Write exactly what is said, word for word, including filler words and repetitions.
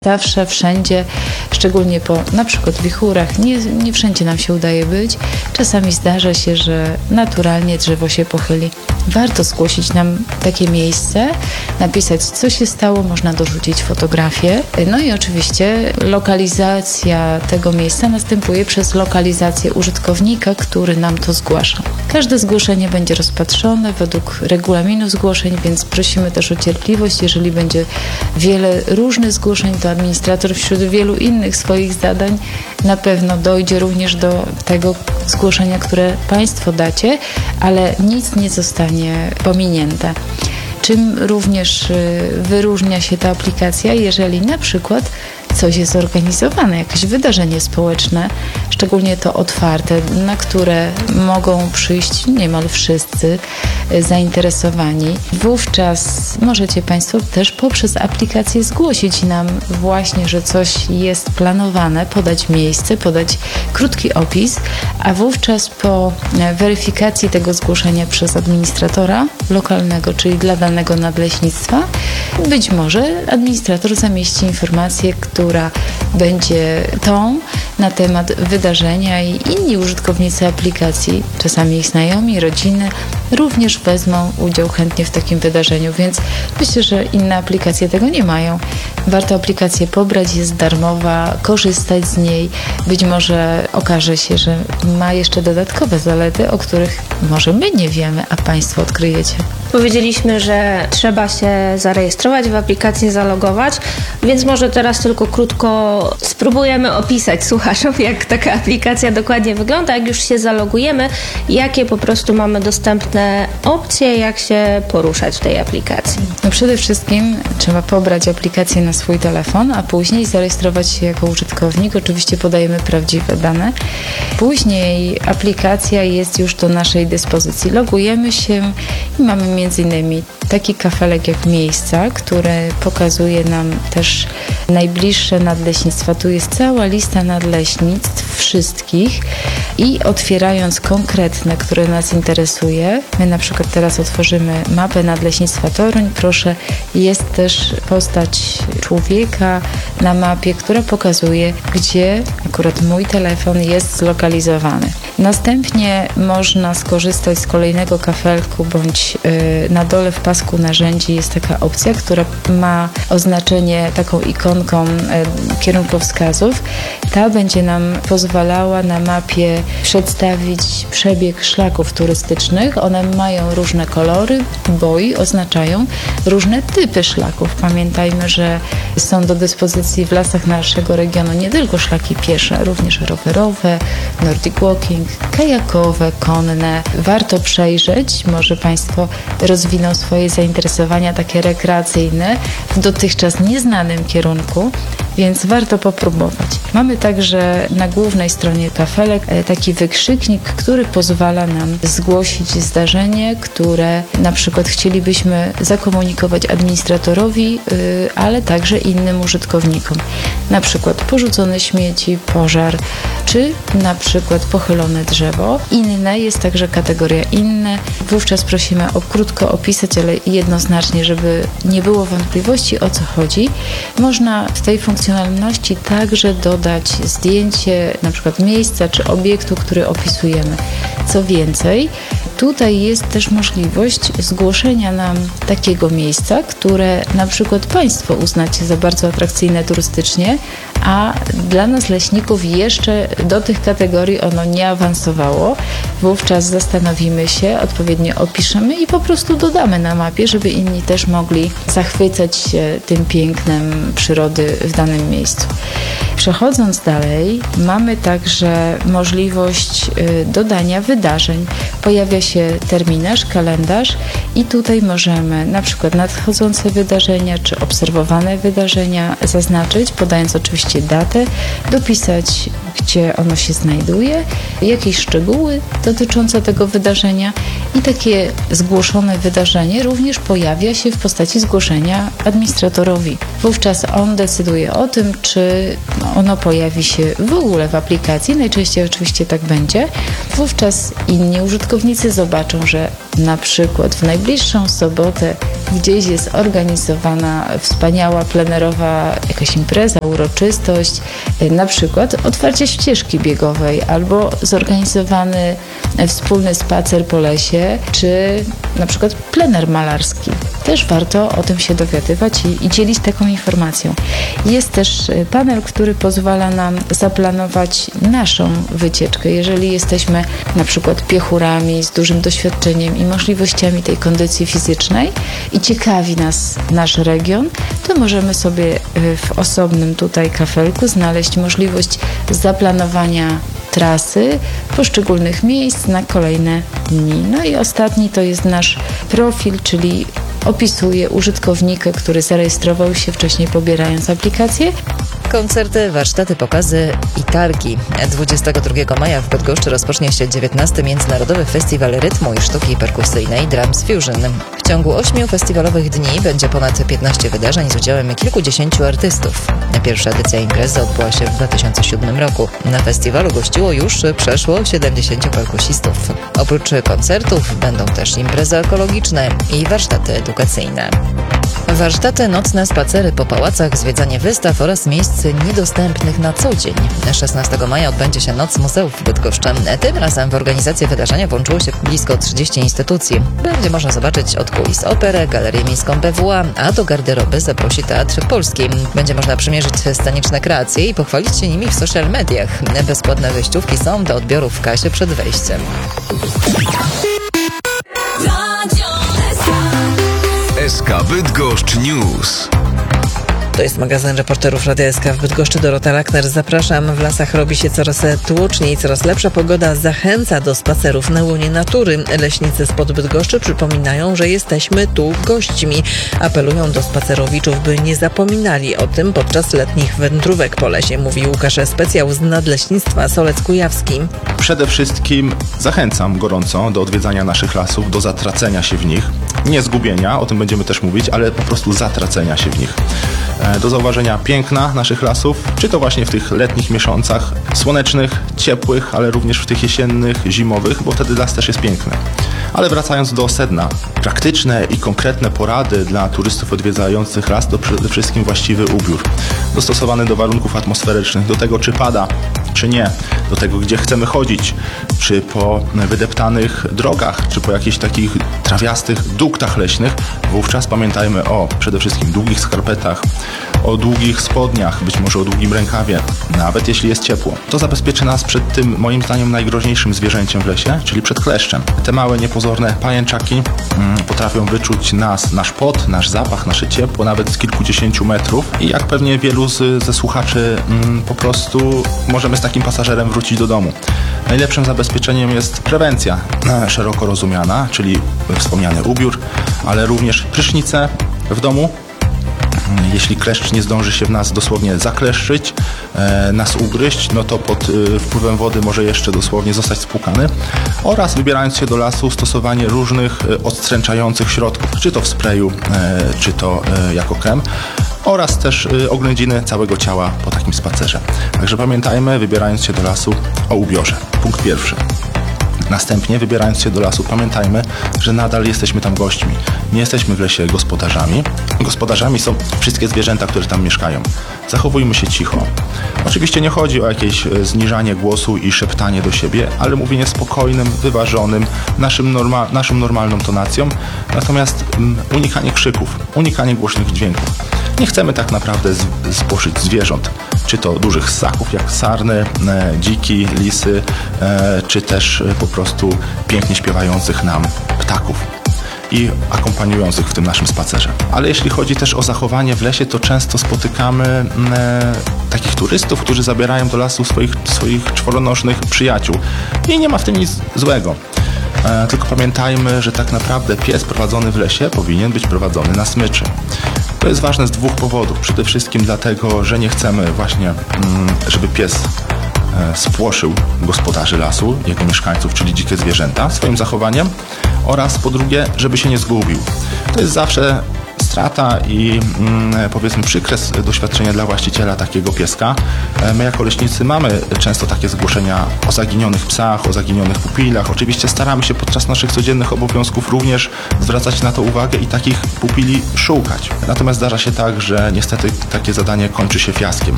Zawsze, wszędzie, szczególnie po na przykład wichurach, nie, nie wszędzie nam się udaje być. Czasami zdarza się, że naturalnie drzewo się pochyli. Warto zgłosić nam takie miejsce, napisać, co się stało, można dorzucić fotografię. No i oczywiście lokalizacja tego miejsca następuje przez lokalizację użytkownika, który nam to zgłasza. Każde zgłoszenie będzie rozpatrzone według regulaminu zgłoszeń, więc prosimy też o cierpliwość. Jeżeli będzie wiele różnych zgłoszeń, to administrator wśród wielu innych swoich zadań na pewno dojdzie również do tego zgłoszenia, które Państwo dacie, ale nic nie zostanie pominięte. Czym również wyróżnia się ta aplikacja, jeżeli na przykład coś jest zorganizowane, jakieś wydarzenie społeczne, szczególnie to otwarte, na które mogą przyjść niemal wszyscy zainteresowani. Wówczas możecie Państwo też poprzez aplikację zgłosić nam właśnie, że coś jest planowane, podać miejsce, podać krótki opis, a wówczas po weryfikacji tego zgłoszenia przez administratora lokalnego, czyli dla danego nadleśnictwa, być może administrator zamieści informację, która będzie tą na temat wydarzenia i inni użytkownicy aplikacji, czasami ich znajomi, rodziny, również wezmą udział chętnie w takim wydarzeniu, więc myślę, że inne aplikacje tego nie mają. Warto aplikację pobrać, jest darmowa, korzystać z niej. Być może okaże się, że ma jeszcze dodatkowe zalety, o których może my nie wiemy, a Państwo odkryjecie. Powiedzieliśmy, że trzeba się zarejestrować w aplikacji, zalogować, więc może teraz tylko krótko spróbujemy opisać słuchaczom, jak taka aplikacja dokładnie wygląda, jak już się zalogujemy, jakie po prostu mamy dostępne opcje, jak się poruszać w tej aplikacji. No przede wszystkim trzeba pobrać aplikację na swój telefon, a później zarejestrować się jako użytkownik. Oczywiście podajemy prawdziwe dane. Później aplikacja jest już do naszej dyspozycji. Logujemy się i mamy między innymi taki kafelek jak miejsca, który pokazuje nam też najbliższe nadleśnictwa. Tu jest cała lista nadleśnictw wszystkich i otwierając konkretne, które nas interesuje, my na przykład teraz otworzymy mapę nadleśnictwa Toruń. Proszę, jest też postać człowieka na mapie, która pokazuje, gdzie akurat mój telefon jest zlokalizowany. Następnie można skorzystać z kolejnego kafelku bądź yy, na dole w pasku narzędzi jest taka opcja, która ma oznaczenie taką ikonką yy, kierunkowskazów. Ta będzie nam pozwalała na mapie przedstawić przebieg szlaków turystycznych. One mają różne kolory, boi oznaczają różne typy szlaków. Pamiętajmy, że są do dyspozycji w lasach naszego regionu nie tylko szlaki piesze, również rowerowe, nordic walking, kajakowe, konne. Warto przejrzeć, może Państwo rozwiną swoje zainteresowania takie rekreacyjne w dotychczas nieznanym kierunku, więc warto popróbować. Mamy także na głównej stronie kafelek taki wykrzyknik, który pozwala nam zgłosić zdarzenie, które na przykład chcielibyśmy zakomunikować administratorowi, ale także innym użytkownikom. Na przykład porzucone śmieci, pożar, czy na przykład pochylone drzewo. Inne jest także kategoria inne. Wówczas prosimy o krótko opisać, ale jednoznacznie, żeby nie było wątpliwości, o co chodzi. Można w tej funkcjonalności także dodać zdjęcie na przykład miejsca czy obiektu, który opisujemy. Co więcej, tutaj jest też możliwość zgłoszenia nam takiego miejsca, które na przykład Państwo uznacie za bardzo atrakcyjne turystycznie, a dla nas leśników jeszcze do tych kategorii ono nie awansowało. Wówczas zastanowimy się, odpowiednio opiszemy i po prostu dodamy na mapie, żeby inni też mogli zachwycać się tym pięknem przyrody w danym miejscu. Przechodząc dalej, mamy także możliwość dodania wydarzeń. Pojawia się terminarz, kalendarz i tutaj możemy na przykład nadchodzące wydarzenia czy obserwowane wydarzenia zaznaczyć, podając oczywiście datę, dopisać gdzie ono się znajduje, jakieś szczegóły dotyczące tego wydarzenia i takie zgłoszone wydarzenie również pojawia się w postaci zgłoszenia administratorowi. Wówczas on decyduje o tym, czy ono pojawi się w ogóle w aplikacji. Najczęściej oczywiście tak będzie. Wówczas inni użytkownicy zobaczą, że na przykład w najbliższą sobotę gdzieś jest organizowana wspaniała, plenerowa jakaś impreza, uroczystość, na przykład otwarcie ścieżki biegowej albo zorganizowany wspólny spacer po lesie, czy na przykład plener malarski. Też warto o tym się dowiadywać i, i dzielić taką informacją. Jest też panel, który pozwala nam zaplanować naszą wycieczkę. Jeżeli jesteśmy na przykład piechurami z dużym doświadczeniem i możliwościami tej kondycji fizycznej i ciekawi nas nasz region, to możemy sobie w osobnym tutaj kafelku znaleźć możliwość zaplanowania trasy poszczególnych miejsc na kolejne dni. No i ostatni to jest nasz profil, czyli opisuje użytkownika, który zarejestrował się wcześniej pobierając aplikację. Koncerty, warsztaty, pokazy i targi. dwudziestego drugiego maja w Bydgoszczy rozpocznie się dziewiętnasty Międzynarodowy Festiwal Rytmu i Sztuki Perkusyjnej Drums Fusion. W ciągu ośmiu festiwalowych dni będzie ponad piętnaście wydarzeń z udziałem kilkudziesięciu artystów. Pierwsza edycja imprezy odbyła się w dwa tysiące siódmym roku. Na festiwalu gościło już przeszło siedemdziesięciu perkusistów. Oprócz koncertów będą też imprezy ekologiczne i warsztaty edukacyjne. Warsztaty, nocne spacery po pałacach, zwiedzanie wystaw oraz miejsc niedostępnych na co dzień. szesnastego maja odbędzie się Noc Muzeów w Bydgoszczy. Tym razem w organizację wydarzenia włączyło się blisko trzydziestu instytucji. Będzie można zobaczyć od kulis operę, galerię miejską B W A, a do garderoby zaprosi Teatr Polski. Będzie można przymierzyć sceniczne kreacje i pochwalić się nimi w social mediach. Bezpłatne wejściówki są do odbioru w kasie przed wejściem. S K Bydgoszcz News. To jest magazyn reporterów Radia S K w Bydgoszczy. Dorota Lachner, zapraszam. W lasach robi się coraz tłoczniej, coraz lepsza pogoda zachęca do spacerów na łonie natury. Leśnicy spod Bydgoszczy przypominają, że jesteśmy tu gośćmi. Apelują do spacerowiczów, by nie zapominali o tym podczas letnich wędrówek po lesie, mówi Łukasz Specjał z Nadleśnictwa Solec Kujawski. Przede wszystkim zachęcam gorąco do odwiedzania naszych lasów, do zatracenia się w nich. Nie zgubienia, o tym będziemy też mówić, ale po prostu zatracenia się w nich. Do zauważenia piękna naszych lasów, czy to właśnie w tych letnich miesiącach, słonecznych, ciepłych, ale również w tych jesiennych, zimowych, bo wtedy las też jest piękny. Ale wracając do sedna, praktyczne i konkretne porady dla turystów odwiedzających las to przede wszystkim właściwy ubiór, dostosowany do warunków atmosferycznych, do tego czy pada, czy nie, do tego gdzie chcemy chodzić, czy po wydeptanych drogach, czy po jakichś takich trawiastych duktach leśnych. Wówczas pamiętajmy o przede wszystkim długich skarpetach, o długich spodniach, być może o długim rękawie, nawet jeśli jest ciepło. To zabezpieczy nas przed tym, moim zdaniem, najgroźniejszym zwierzęciem w lesie, czyli przed kleszczem. Te małe, niepozorne pajęczaki mm, potrafią wyczuć nas, nasz pot, nasz zapach, nasze ciepło, nawet z kilkudziesięciu metrów. I jak pewnie wielu z, ze słuchaczy mm, po prostu możemy z takim pasażerem wrócić do domu. Najlepszym zabezpieczeniem jest prewencja e, szeroko rozumiana, czyli wspomniany ubiór, ale również prysznice w domu. Jeśli kleszcz nie zdąży się w nas dosłownie zakleszczyć, e, nas ugryźć, no to pod e, wpływem wody może jeszcze dosłownie zostać spłukany. Oraz wybierając się do lasu, stosowanie różnych e, odstręczających środków, czy to w sprayu, e, czy to e, jako krem. Oraz też e, oględziny całego ciała po takim spacerze. Także pamiętajmy, wybierając się do lasu, o ubiorze. Punkt pierwszy. Następnie, wybierając się do lasu, pamiętajmy, że nadal jesteśmy tam gośćmi. Nie jesteśmy w lesie gospodarzami. Gospodarzami są wszystkie zwierzęta, które tam mieszkają. Zachowujmy się cicho. Oczywiście nie chodzi o jakieś zniżanie głosu i szeptanie do siebie, ale mówienie spokojnym, wyważonym, naszym, norma, naszą normalną tonacją. Natomiast um, unikanie krzyków, unikanie głośnych dźwięków. Nie chcemy tak naprawdę zboszyć zwierząt, czy to dużych ssaków jak sarny, e, dziki, lisy, e, czy też e, po prostu pięknie śpiewających nam ptaków i akompaniujących w tym naszym spacerze. Ale jeśli chodzi też o zachowanie w lesie, to często spotykamy e, takich turystów, którzy zabierają do lasu swoich, swoich czworonożnych przyjaciół. I nie ma w tym nic złego. E, tylko pamiętajmy, że tak naprawdę pies prowadzony w lesie powinien być prowadzony na smyczy. To jest ważne z dwóch powodów. Przede wszystkim dlatego, że nie chcemy właśnie, żeby pies e, spłoszył gospodarzy lasu, jego mieszkańców, czyli dzikie zwierzęta swoim zachowaniem oraz po drugie, żeby się nie zgubił. To jest zawsze strata i mm, powiedzmy przykre doświadczenie dla właściciela takiego pieska. My jako leśnicy mamy często takie zgłoszenia o zaginionych psach, o zaginionych pupilach. Oczywiście staramy się podczas naszych codziennych obowiązków również zwracać na to uwagę i takich pupili szukać. Natomiast zdarza się tak, że niestety takie zadanie kończy się fiaskiem.